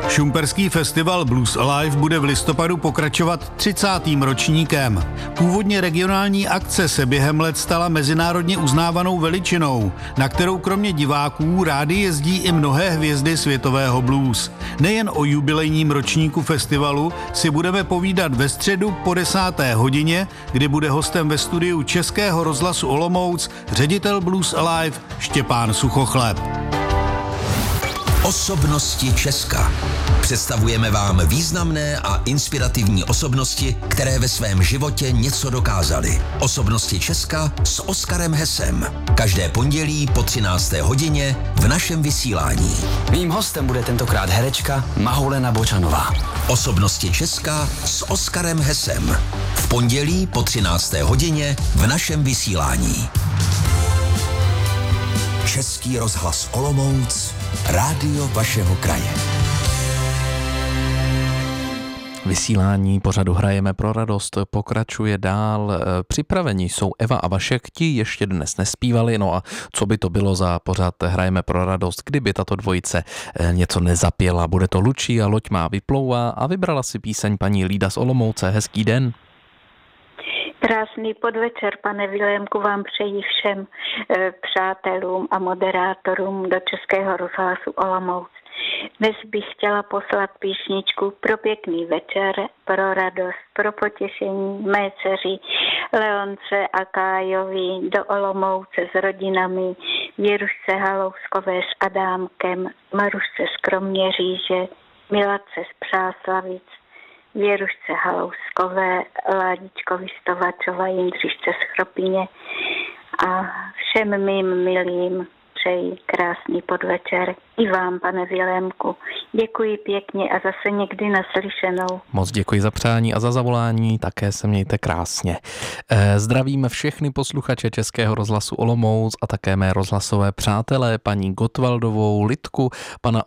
Šumperský festival Blues Alive bude v listopadu pokračovat 30. ročníkem. Původně regionální akce se během let stala mezinárodně uznávanou veličinou, na kterou kromě diváků rády jezdí i mnohé hvězdy světového blues. Nejen o jubilejním ročníku festivalu si budeme povídat ve středu po 10. hodině, kdy bude hostem ve studiu Českého rozhlasu Olomouc ředitel Blues Alive Štěpán Suchochleb. Osobnosti Česka. Představujeme vám významné a inspirativní osobnosti, které ve svém životě něco dokázaly. Osobnosti Česka s Oskarem Hesem. Každé pondělí po 13. hodině v našem vysílání. Mým hostem bude tentokrát herečka Mahulena Bočanová. Osobnosti Česka s Oskarem Hesem. V pondělí po 13. hodině v našem vysílání. Český rozhlas Olomouc, rádio vašeho kraje. Vysílání pořadu Hrajeme pro radost pokračuje dál. Připraveni jsou Eva a Vašek, ti ještě dnes nespívali, no a co by to bylo za pořad Hrajeme pro radost, kdyby tato dvojice něco nezapěla. Bude to Lucia, Loď má vyplouvá a vybrala si píseň paní Lída z Olomouce. Hezký den. Krásný podvečer, pane Vilémku, vám přeji všem přátelům a moderátorům do Českého rozhlasu Olomouc. Dnes bych chtěla poslat písničku pro pěkný večer, pro radost, pro potěšení mé dceři Leonce a Kájovi do Olomouce s rodinami, Věrušce Halouskové s Adámkem, Marušce z Kroměříže, Miladce z Přáslavic, Věrušce Halouskové, Ládičkovi Stovačova, Jindřišce z Chropíně a všem mým milým přeji krásný podvečer. I vám, pane Vilémku. Děkuji pěkně a zase někdy naslyšenou. Moc děkuji za přání a za zavolání, také se mějte krásně. Zdravíme všechny posluchače Českého rozhlasu Olomouc a také mé rozhlasové přátelé, paní Gotwaldovou, Lidku, pana